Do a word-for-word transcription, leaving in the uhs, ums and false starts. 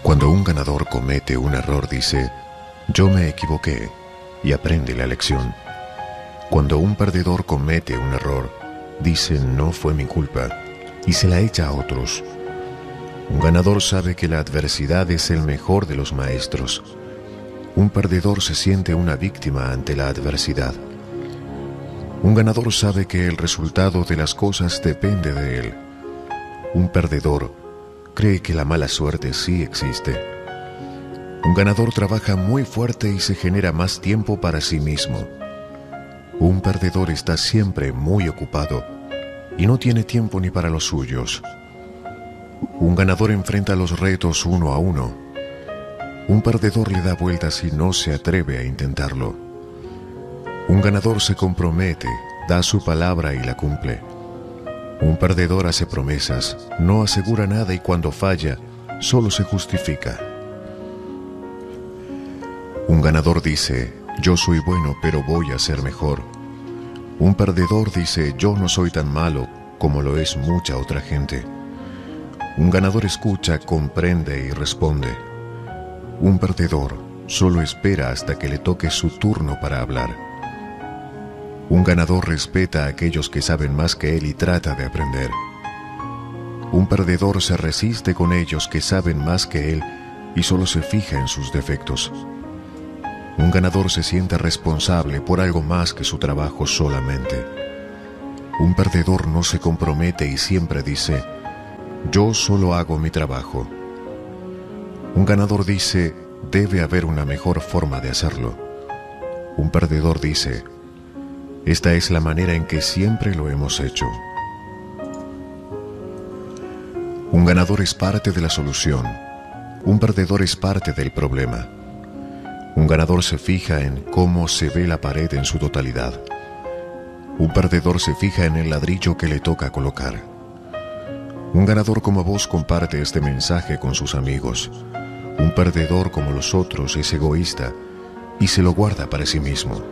Cuando un ganador comete un error, dice, yo me equivoqué, y aprende la lección. Cuando un perdedor comete un error, dice, no fue mi culpa, y se la echa a otros. Un ganador sabe que la adversidad es el mejor de los maestros. Un perdedor se siente una víctima ante la adversidad. Un ganador sabe que el resultado de las cosas depende de él. Un perdedor cree que la mala suerte sí existe. Un ganador trabaja muy fuerte y se genera más tiempo para sí mismo. Un perdedor está siempre muy ocupado y no tiene tiempo ni para los suyos. Un ganador enfrenta los retos uno a uno. Un perdedor le da vueltas y no se atreve a intentarlo. Un ganador se compromete, da su palabra y la cumple. Un perdedor hace promesas, no asegura nada y cuando falla, solo se justifica. Un ganador dice, yo soy bueno, pero voy a ser mejor. Un perdedor dice, yo no soy tan malo como lo es mucha otra gente. Un ganador escucha, comprende y responde. Un perdedor solo espera hasta que le toque su turno para hablar. Un ganador respeta a aquellos que saben más que él y trata de aprender. Un perdedor se resiste con ellos que saben más que él y solo se fija en sus defectos. Un ganador se siente responsable por algo más que su trabajo solamente. Un perdedor no se compromete y siempre dice, yo solo hago mi trabajo. Un ganador dice, debe haber una mejor forma de hacerlo. Un perdedor dice, esta es la manera en que siempre lo hemos hecho. Un ganador es parte de la solución. Un perdedor es parte del problema. Un ganador se fija en cómo se ve la pared en su totalidad. Un perdedor se fija en el ladrillo que le toca colocar. Un ganador como vos comparte este mensaje con sus amigos. Un perdedor como los otros es egoísta y se lo guarda para sí mismo.